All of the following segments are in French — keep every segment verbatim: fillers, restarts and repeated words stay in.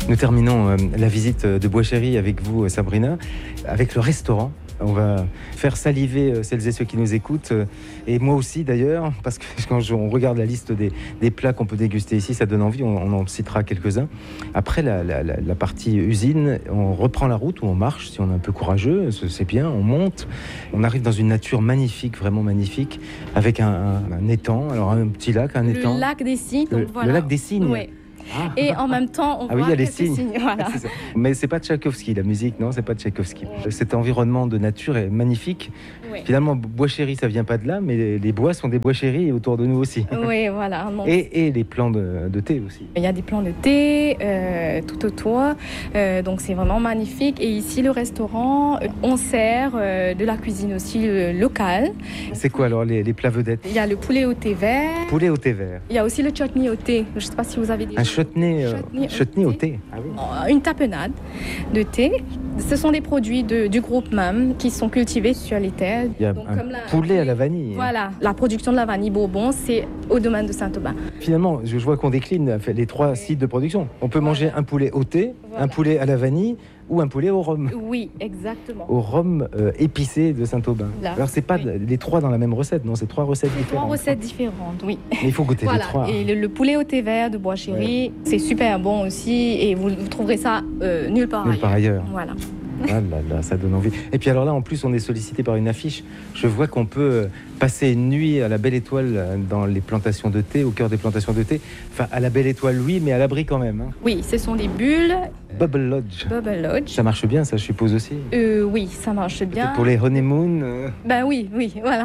Nous terminons euh, la visite de Bois Chéri avec vous, Sabrina, avec le restaurant. On va faire saliver euh, celles et ceux qui nous écoutent, euh, et moi aussi d'ailleurs, parce que quand je, on regarde la liste des, des plats qu'on peut déguster ici, ça donne envie, on, on en citera quelques-uns. Après la, la, la, la partie usine, on reprend la route, ou on marche, si on est un peu courageux, c'est bien, on monte, on arrive dans une nature magnifique, vraiment magnifique, avec un, un, un étang, alors un petit lac, un étang. Le lac des Cygnes. Le, donc voilà. le lac des Cygnes. Ouais. Ah. Et en même temps, on ah voit oui, il y a les quelques signes. signes, voilà. C'est Mais c'est pas Tchaïkovski, la musique, non, c'est pas Tchaïkovski. Ouais. Cet environnement de nature est magnifique. Ouais. Finalement, Bois Chéri, ça vient pas de là, mais les, les bois sont des bois chéris autour de nous aussi. Oui, voilà. Donc... Et, et les plants de, de thé aussi. Il y a des plants de thé euh, tout autour, euh, donc c'est vraiment magnifique. Et ici, le restaurant, on sert euh, de la cuisine aussi euh, locale. C'est quoi alors les, les plats vedettes? Il y a le poulet au thé vert. Poulet au thé vert. Il y a aussi le chutney au thé. Je ne sais pas si vous avez déjà... Un chutney, euh, chutney, chutney au thé. Au thé. Ah oui. Une tapenade de thé. Ce sont des produits de, du groupe même qui sont cultivés sur les terres. Il y a donc, un comme la, poulet à la vanille. Voilà, la production de la vanille Bourbon, c'est au domaine de Saint-Aubin. Finalement, je vois qu'on décline les trois sites de production. On peut voilà. manger un poulet au thé, voilà. un poulet à la vanille ou un poulet au rhum. Oui, exactement. Au rhum euh, épicé de Saint-Aubin. Là. Alors, c'est pas oui. les trois dans la même recette, non, c'est trois recettes c'est différentes. Trois recettes différentes, oui. Mais il faut goûter voilà. les trois. Et le, le poulet au thé vert de Bois Chéri, ouais. c'est super bon aussi, et vous, vous trouverez ça euh, nulle part nulle ailleurs. Par ailleurs. Voilà. Ah là là, ça donne envie. Et puis alors là, en plus, on est sollicité par une affiche. Je vois qu'on peut passer une nuit à la Belle Étoile dans les plantations de thé, au cœur des plantations de thé. Enfin, à la Belle Étoile, oui, mais à l'abri quand même. Hein. Oui, ce sont des bulles. Bubble Lodge. Bubble Lodge. Ça marche bien, ça, je suppose aussi. Euh, oui, ça marche bien. Peut-être pour les honeymoon. Euh... Ben oui, oui, voilà.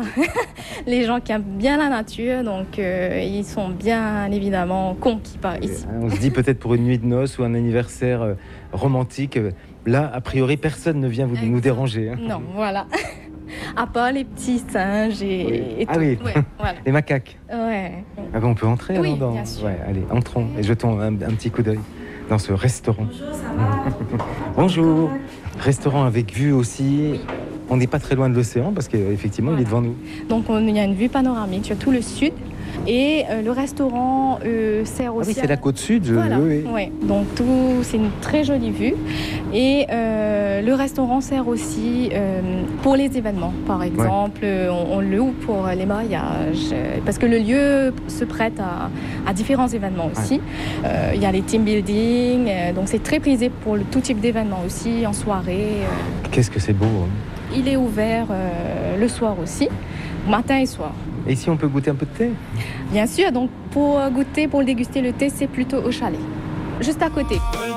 Les gens qui aiment bien la nature, donc euh, ils sont bien évidemment conquis par ici. On se dit peut-être pour une nuit de noces ou un anniversaire euh, romantique. Euh, Là, a priori, personne ne vient vous, nous déranger. Hein. Non, voilà. À part les petits singes et, oui. et ah tout. oui, ouais, voilà. Les macaques. Ouais. Ah ben, on peut entrer oui, alors dans... bien sûr. Ouais, allez, entrons et jetons un, un petit coup d'œil dans ce restaurant. Bonjour, ça va? Bonjour. Restaurant avec vue aussi. Oui. On n'est pas très loin de l'océan parce qu'effectivement, voilà. il est devant nous. Donc, on, il y a une vue panoramique sur tout le sud. Et euh, le restaurant euh, sert aussi. Ah oui, c'est à... la côte sud. Voilà. Oui, oui. Ouais. Donc tout, c'est une très jolie vue. Et euh, le restaurant sert aussi euh, pour les événements. Par exemple, ouais. on, on le loue pour les mariages, parce que le lieu se prête à, à différents événements aussi. Il ouais. euh, y a les team building, euh, donc c'est très prisé pour le, tout type d'événements aussi, en soirée. Euh. Qu'est-ce que c'est beau. Hein. Il est ouvert euh, le soir aussi, matin et soir. Et ici, on peut goûter un peu de thé? Bien sûr, donc pour goûter, pour déguster le thé, c'est plutôt au chalet, juste à côté.